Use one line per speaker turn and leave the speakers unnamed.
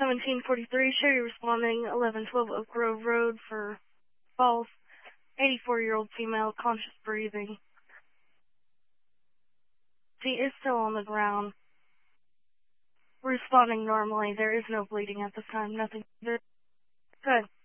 1743, Sherry responding, 1112 Oak Grove Road for Falls, 84-year-old female, conscious breathing. She is still on the ground. Responding normally. There is no bleeding at this time. Nothing. Good.